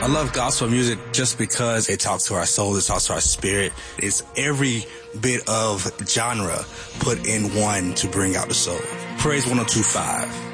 I love gospel music just because it talks to our soul, it talks to our spirit. It's every bit of genre put in one to bring out the soul. Praise 102.5.